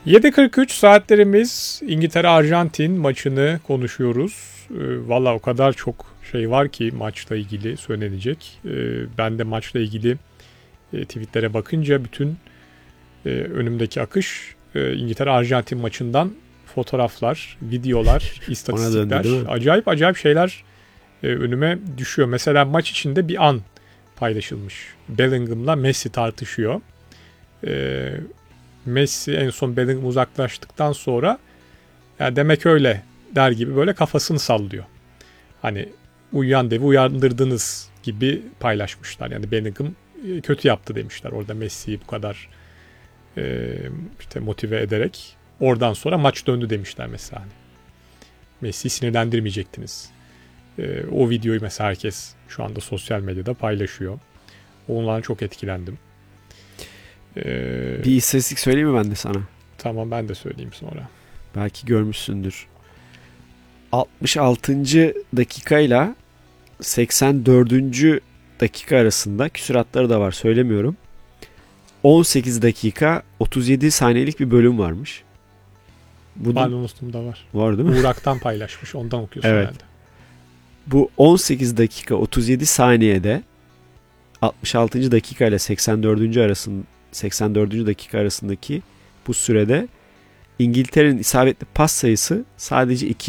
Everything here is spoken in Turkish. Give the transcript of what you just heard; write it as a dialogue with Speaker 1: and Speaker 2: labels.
Speaker 1: 7.43 saatlerimiz İngiltere-Arjantin maçını konuşuyoruz. Valla o kadar çok şey var ki maçla ilgili söylenecek. Ben de maçla ilgili tweetlere bakınca bütün önümdeki akış İngiltere-Arjantin maçından fotoğraflar, videolar, istatistikler, acayip acayip şeyler önüme düşüyor. Mesela maç içinde bir an paylaşılmış. Bellingham'la Messi tartışıyor. Messi en son Bellingham uzaklaştıktan sonra ya demek öyle der gibi böyle kafasını sallıyor. Hani uyuyan devi uyandırdınız gibi paylaşmışlar. Yani Bellingham kötü yaptı demişler orada Messi'yi bu kadar işte motive ederek. Oradan sonra maç döndü demişler mesela. Hani Messi'yi sinirlendirmeyecektiniz. O videoyu mesela herkes şu anda sosyal medyada paylaşıyor. Ondan çok etkilendim.
Speaker 2: Bir istatistik söyleyeyim mi ben de sana?
Speaker 1: Tamam, ben de söyleyeyim sonra.
Speaker 2: Belki görmüşsündür. 66. dakikayla 84. dakika arasında küsuratları da var, söylemiyorum. 18 dakika 37 saniyelik bir bölüm varmış.
Speaker 1: Ben unuttum da var.
Speaker 2: Var değil mi?
Speaker 1: Burak'tan paylaşmış. Ondan okuyorsun
Speaker 2: evet.
Speaker 1: herhalde.
Speaker 2: Bu 18 dakika 37 saniyede 66. dakika ile 84. dakika arasındaki bu sürede İngiltere'nin isabetli pas sayısı sadece 2.